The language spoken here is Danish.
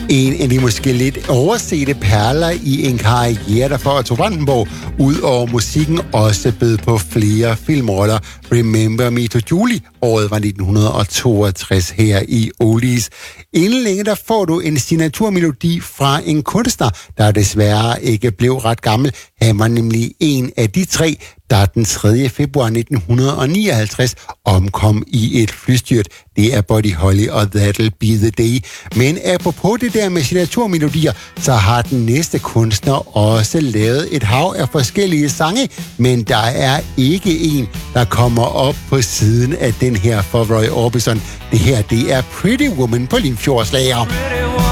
En af de måske lidt oversete perler i en karriere, der for Otto Brandenburg ud over musikken også bød på flere filmroller. Remember Me to Julie, året var 1962 her i Oldies. Inden længe der får du en signaturmelodi fra en kunstner, der desværre ikke blev ret gammel. Han var nemlig en af de tre, der den 3. februar 1959 omkom i et flystyrt. Det er Buddy Holly og That'll Be the Day. Men apropos det der med signaturmelodier, så har den næste kunstner også lavet et hav af forskellige sange, men der er ikke en, der kommer op på siden af den her for Roy Orbison. Det her, det er Pretty Woman på Limfjordslager.